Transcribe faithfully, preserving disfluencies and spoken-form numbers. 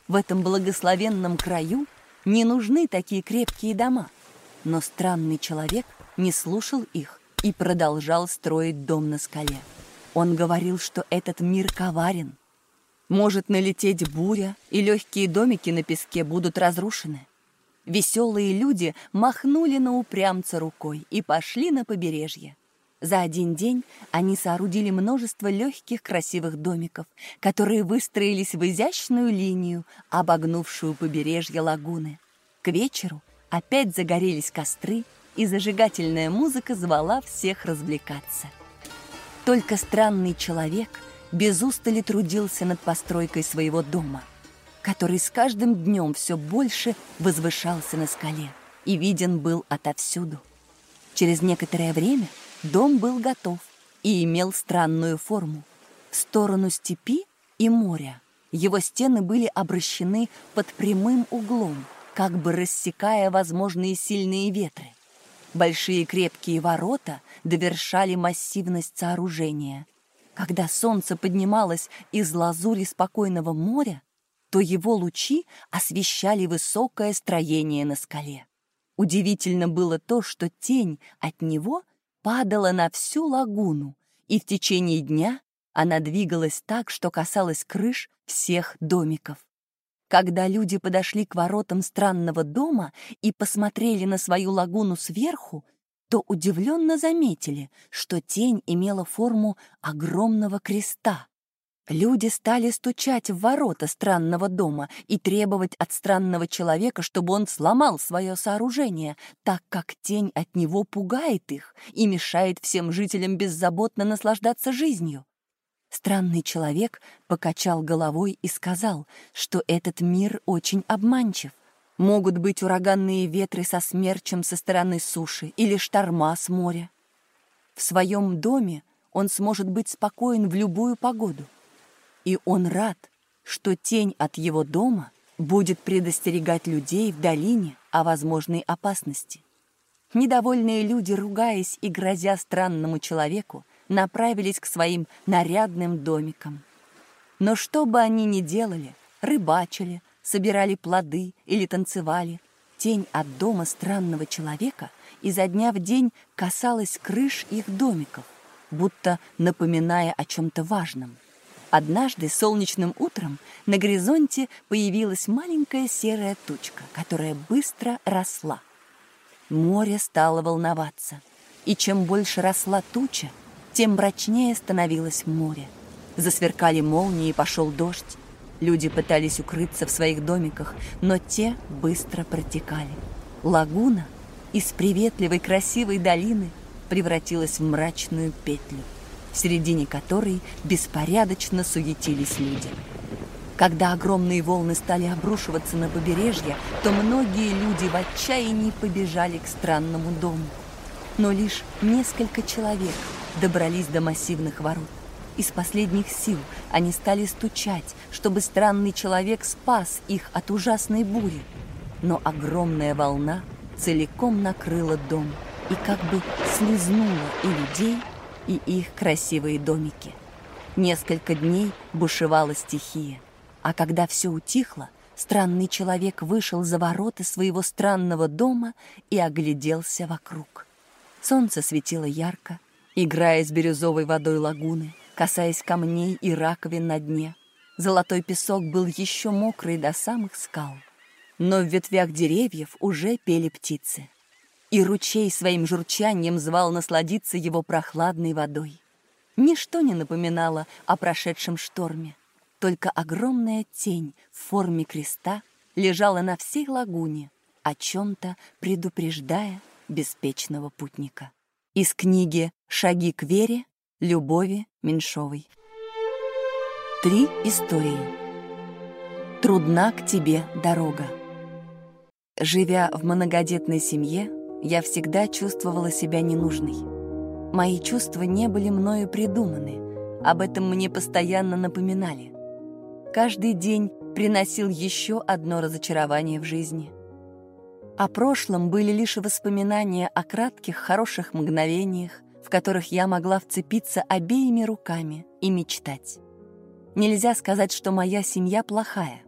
В этом благословенном краю не нужны такие крепкие дома. Но странный человек не слушал их и продолжал строить дом на скале. Он говорил, что этот мир коварен. Может налететь буря, и легкие домики на песке будут разрушены. Веселые люди махнули на упрямца рукой и пошли на побережье. За один день они соорудили множество легких красивых домиков, которые выстроились в изящную линию, обогнувшую побережье лагуны. К вечеру опять загорелись костры, и зажигательная музыка звала всех развлекаться. Только странный человек без устали трудился над постройкой своего дома, который с каждым днем все больше возвышался на скале и виден был отовсюду. Через некоторое время дом был готов и имел странную форму. В сторону степи и моря его стены были обращены под прямым углом, как бы рассекая возможные сильные ветры. Большие крепкие ворота довершали массивность сооружения. Когда солнце поднималось из лазури спокойного моря, то его лучи освещали высокое строение на скале. Удивительно было то, что тень от него падала на всю лагуну, и в течение дня она двигалась так, что касалась крыш всех домиков. Когда люди подошли к воротам странного дома и посмотрели на свою лагуну сверху, то удивленно заметили, что тень имела форму огромного креста. Люди стали стучать в ворота странного дома и требовать от странного человека, чтобы он сломал свое сооружение, так как тень от него пугает их и мешает всем жителям беззаботно наслаждаться жизнью. Странный человек покачал головой и сказал, что этот мир очень обманчив. Могут быть ураганные ветры со смерчем со стороны суши или шторма с моря. В своем доме он сможет быть спокоен в любую погоду. И он рад, что тень от его дома будет предостерегать людей в долине о возможной опасности. Недовольные люди, ругаясь и грозя странному человеку, направились к своим нарядным домикам. Но что бы они ни делали, рыбачили, собирали плоды или танцевали, тень от дома странного человека изо дня в день касалась крыш их домиков, будто напоминая о чем-то важном. Однажды солнечным утром на горизонте появилась маленькая серая тучка, которая быстро росла. Море стало волноваться, и чем больше росла туча, тем мрачнее становилось море. Засверкали молнии, и пошел дождь. Люди пытались укрыться в своих домиках, но те быстро протекали. Лагуна из приветливой красивой долины превратилась в мрачную петлю, в середине которой беспорядочно суетились люди. Когда огромные волны стали обрушиваться на побережье, то многие люди в отчаянии побежали к странному дому. Но лишь несколько человек добрались до массивных ворот. Из последних сил они стали стучать, чтобы странный человек спас их от ужасной бури. Но огромная волна целиком накрыла дом и как бы слизнула и людей, и их красивые домики. Несколько дней бушевала стихия, а когда все утихло, странный человек вышел за ворота своего странного дома и огляделся вокруг. Солнце светило ярко, играя с бирюзовой водой лагуны, касаясь камней и раковин на дне. Золотой песок был еще мокрый до самых скал. Но в ветвях деревьев уже пели птицы. И ручей своим журчанием звал насладиться его прохладной водой. Ничто не напоминало о прошедшем шторме. Только огромная тень в форме креста лежала на всей лагуне, о чем-то предупреждая беспечного путника. Из книги «Шаги к вере» Любови Меньшовой. Три истории. Трудна к тебе дорога. Живя в многодетной семье, я всегда чувствовала себя ненужной. Мои чувства не были мною придуманы, об этом мне постоянно напоминали. Каждый день приносил еще одно разочарование в жизни. О прошлом были лишь воспоминания о кратких хороших мгновениях, в которых я могла вцепиться обеими руками и мечтать. Нельзя сказать, что моя семья плохая.